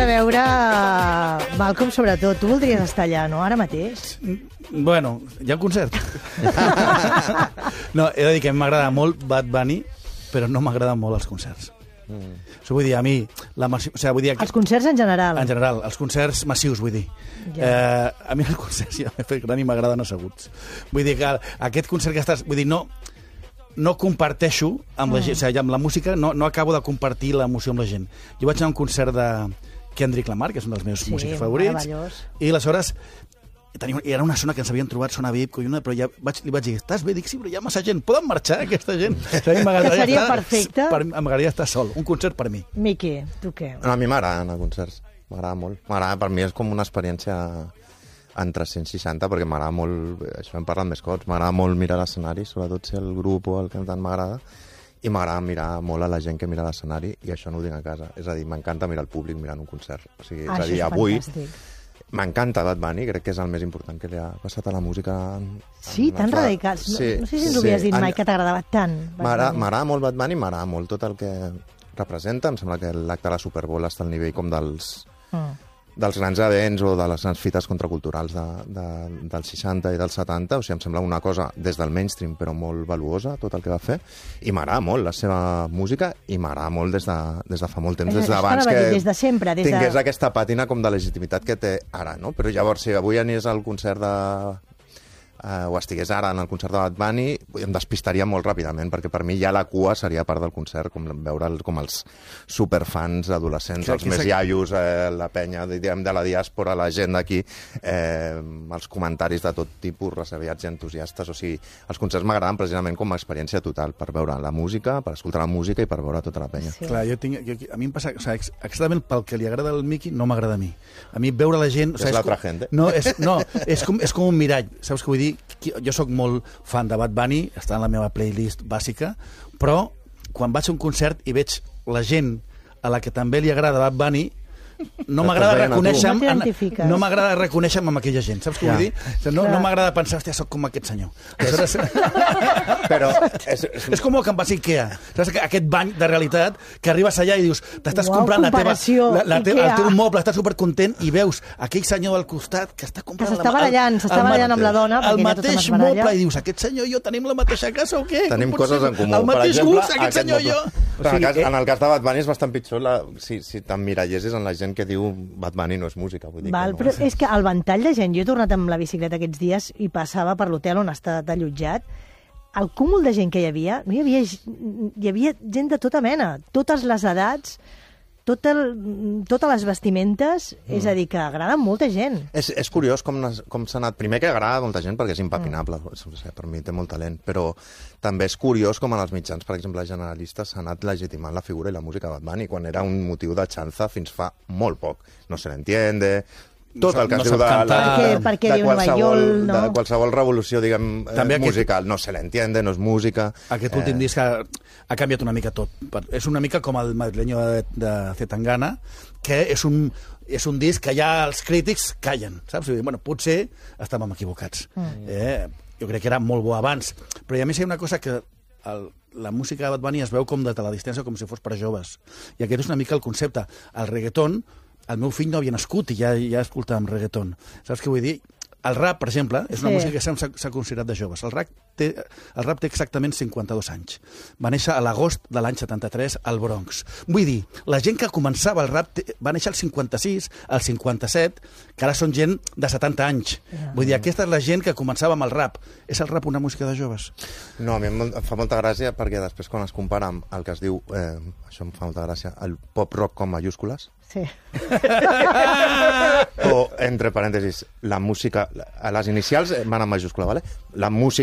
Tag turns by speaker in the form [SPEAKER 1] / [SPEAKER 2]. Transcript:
[SPEAKER 1] veure Malcolm, sobretot. Tu voldries estar allà, no?, ara mateix?
[SPEAKER 2] Bueno, hi ha un concert. No, he de dir que m'agrada molt Bad Bunny, però no m'agraden molt els concerts. Això vull dir, a mi...
[SPEAKER 1] Els concerts en general.
[SPEAKER 2] En general, els concerts massius, vull dir. A mi els concerts ja m'he fet gran i m'agraden asseguts. Vull dir que aquest concert que estàs... Vull dir, no comparteixo amb la gent, o sigui, amb la música no acabo de compartir l'emoció amb la gent. Jo vaig anar a un concert de Kendrick Lamar, que és un dels meus músics favorits, i aleshores era una zona que ens havien trobat, zona VIP, però ja li vaig dir, estàs bé? Dic, sí, però hi ha massa gent, poden marxar aquesta gent?
[SPEAKER 1] Que seria perfecte.
[SPEAKER 2] M'agradaria estar sol, un concert per mi.
[SPEAKER 1] Miqui, tu què?
[SPEAKER 3] A mi m'agraden els concerts, m'agrada molt. Per mi és com una experiència en 360, perquè m'agrada molt, això hem parlat més cops, m'agrada molt mirar l'escenari, sobretot si el grup o el cantant m'agrada, i m'agrada mirar molt a la gent que mira l'escenari, i això no ho dic a casa. És a dir, m'encanta mirar el públic mirant un concert. O sigui, és a dir, avui m'encanta Bad Bunny, crec que és el més important que li ha passat a la música.
[SPEAKER 1] Sí, tan radical. No sé si ens ho havies dit mai, que t'agradava tant.
[SPEAKER 3] M'agrada molt Bad Bunny, m'agrada molt tot el que representa. Em sembla que l'acte de la Super Bowl està al nivell com dels grans events o de les grans fites contraculturals dels 60 i dels 70. O sigui, em sembla una cosa des del mainstream, però molt valuosa, tot el que va fer. I m'agrada molt la seva música, i m'agrada molt des de fa molt temps, des d'abans que tingués aquesta pàtina com de legitimitat que té ara, no? Però llavors, si avui anés al concert o estigués ara en el concert de Bad Bunny, em despistaria molt ràpidament, perquè per mi ja la cua seria part del concert, com veure'l com els superfans adolescents, els més iaios, la penya de la diàspora, la gent d'aquí, els comentaris de tot tipus, resabiats i entusiastes. O sigui, els concerts m'agraden precisament com a experiència total, per veure la música, per escoltar la música i per veure tota la penya.
[SPEAKER 2] Clar, a mi em passa, exactament pel que li agrada al Miqui, no m'agrada a mi. A mi veure la gent...
[SPEAKER 3] És l'altra gent, eh?
[SPEAKER 2] No, és com un mirall, saps què vull dir? Jo sóc molt fan de Bad Bunny, està en la meva playlist bàsica, però quan vaig a un concert i veig la gent a la que també li agrada Bad Bunny, no m'agrada reconèixer-me amb aquella gent, saps què vull dir? No m'agrada pensar, hòstia, soc com aquest senyor.
[SPEAKER 3] Però
[SPEAKER 2] és com el que em vas a Ikea, saps? Aquest bany de realitat, que arribes allà i dius, t'estàs comprant el teu moble, estàs supercontent, i veus aquell senyor al costat que està comprant...
[SPEAKER 1] S'està barallant amb la dona.
[SPEAKER 2] El mateix moble, i dius, aquest senyor i jo tenim la mateixa casa o què?
[SPEAKER 3] Tenim coses en comú.
[SPEAKER 2] El mateix gust, aquest senyor i jo.
[SPEAKER 3] En el cas de Bad Bunny és bastant pitjor si t'emmirallessis en la gent que diu Bad Bunny no és música. Vull dir
[SPEAKER 1] però és que el ventall de gent, jo he tornat amb la bicicleta aquests dies i passava per l'hotel on està allotjat, el cúmul de gent que hi havia gent de tota mena, totes les edats, totes les vestimentes, és a dir, que agrada molta gent.
[SPEAKER 3] És curiós com s'ha anat. Primer que agrada molta gent perquè és impepinable, per mi té molt talent, però també és curiós com en els mitjans, per exemple, generalistes, s'ha anat legitimant la figura i la música de Bad Bunny, quan era un motiu de xanza fins fa molt poc. No se l'entiende... Tot el que es diu de qualsevol revolució, diguem, musical. No se l'entiende, no és música.
[SPEAKER 2] Aquest últim disc ha canviat una mica tot. És una mica com el madrileño de Zetangana, que és un disc que ja els crítics callen, saps? Bueno, potser estàvem equivocats. Jo crec que era molt bo abans. Però a més hi ha una cosa que la música de Bad Bunny es veu com de la distància, com si fos per joves. I aquest és una mica el concepte. El reggaeton, el meu fill no havia nascut i ja escoltàvem reggaeton. Saps què vull dir? El rap, per exemple, és una música que s'ha considerat de joves. El rap té exactament 52 anys. Va néixer a l'agost de l'any 73 al Bronx. Vull dir, la gent que començava el rap va néixer al 56, al 57, que ara són gent de 70 anys. Vull dir, aquesta és la gent que començava amb el rap. És el rap una música de joves?
[SPEAKER 3] No, a mi em fa molta gràcia perquè després quan es compara amb el que es diu, això em fa molta gràcia, el pop-rock com mayúscules,
[SPEAKER 1] sí.
[SPEAKER 3] O, entre parèntesis, la música, a les inicials van en majúscula, ¿vale? La música